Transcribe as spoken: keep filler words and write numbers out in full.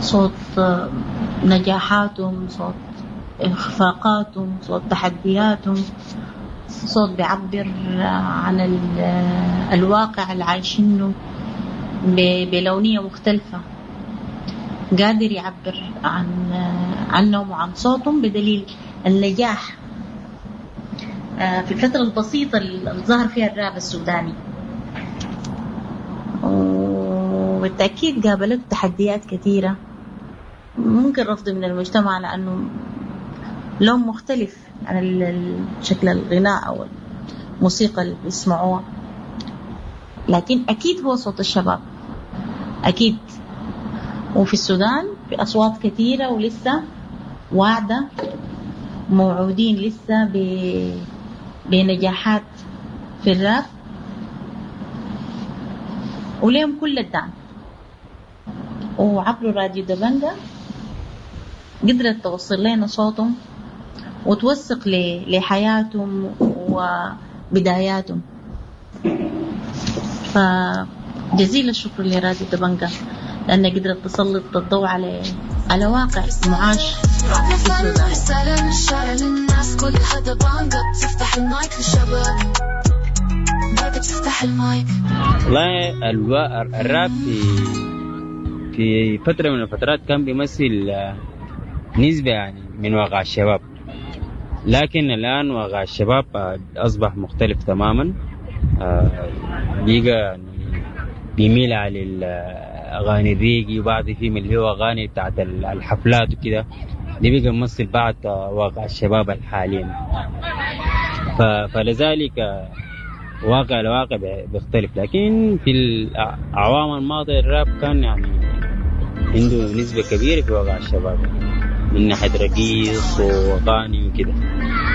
صوت نجاحاتهم، صوت إخفاقاتهم، صوت تحدياتهم، صوت بيعبر عن الواقع اللي عايشينه بلونية مختلفة، قادر يعبر عن عنهم وعن صوتهم بدليل النجاح في الفترة البسيطة اللي ظهر فيها الراب السوداني. وبالتأكيد قابلت تحديات كثيرة، ممكن رفض من المجتمع لأنه لون مختلف عن شكل الغناء أو الموسيقى اللي بيسمعوها، لكن أكيد هو صوت الشباب أكيد. وفي السودان في أصوات كثيرة ولسه واعدة، موعودين لسه بنجاحات في الراب، وليهم كل الدعم. وعبر راديو دبنجة قدرت توصل لنا صوتهم وتوثق لحياتهم وبداياتهم. فجزيل الشكر لراديو دبنجة لأنها قدرت تسلط الضوء على على واقع معاش في السودان. والله الراب في في فترة من الفترات كان بيمثل نسبة يعني من واقع الشباب، لكن الآن واقع الشباب أصبح مختلف تماما. بيجا يعني بيميل على الأغاني الريقي، وبعض فيهم اللي هو أغاني بتاعت الحفلات وكده، دي بيجا ممثل بعض واقع الشباب الحاليين. فلذلك واقع الواقع بيختلف. لكن في الأعوام الماضية الراب كان يعني عنده نسبة كبيرة في واقع الشباب من ناحية رقيص وأغاني وكده.